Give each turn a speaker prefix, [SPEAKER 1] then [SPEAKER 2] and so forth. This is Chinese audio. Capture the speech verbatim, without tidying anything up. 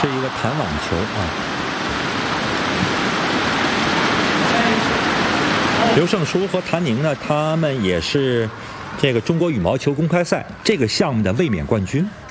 [SPEAKER 1] 是一个弹网球啊。刘胜书和谭宁呢，他们也是这个中国羽毛球公开赛这个项目的卫冕冠军。